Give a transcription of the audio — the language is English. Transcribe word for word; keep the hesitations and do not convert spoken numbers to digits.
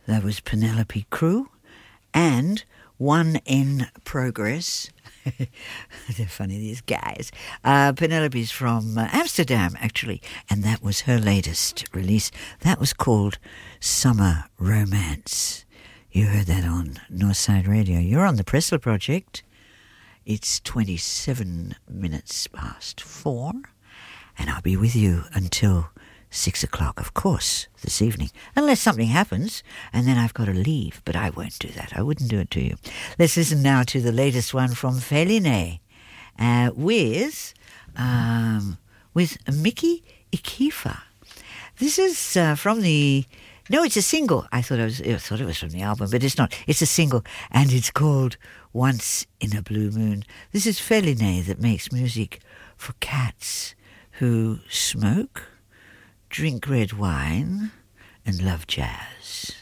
That was Penelope Crew and One in Progress. They're funny, these guys. Uh, Penelope's from uh, Amsterdam, actually, and that was her latest release. That was called Summer Romance. You heard that on Northside Radio. You're on the Pressler Project. It's twenty-seven minutes past four, and I'll be with you until six o'clock, of course, this evening, unless something happens, and then I've got to leave, but I won't do that. I wouldn't do it to you. Let's listen now to the latest one from Feline, uh, with, um, with Mickey Ikifa. This is uh, from the... No, it's a single. I thought, I, was, I thought it was from the album, but it's not. It's a single, and it's called Once in a Blue Moon. This is Feline that makes music for cats who smoke, drink red wine, and love jazz.